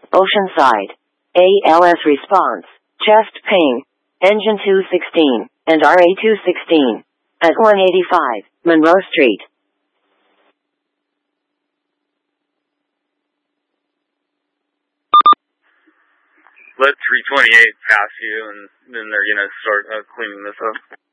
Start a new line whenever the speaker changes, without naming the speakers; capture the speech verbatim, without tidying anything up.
Oceanside. A L S response, chest pain, engine two sixteen, and R A two sixteen. At one eighty-five, Monroe Street.
Let three twenty-eight pass you, and then they're going to start uh, cleaning this up.